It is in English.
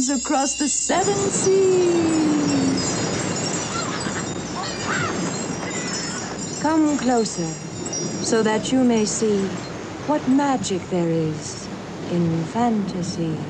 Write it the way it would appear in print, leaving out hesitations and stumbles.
across the seven seas. Come closer, so that you may see what magic there is in fantasy.